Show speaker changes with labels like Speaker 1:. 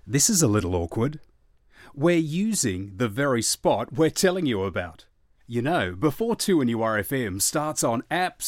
Speaker 1: This is a little awkward. We're using the very spot we're telling you about. You know, before 2NURFM starts on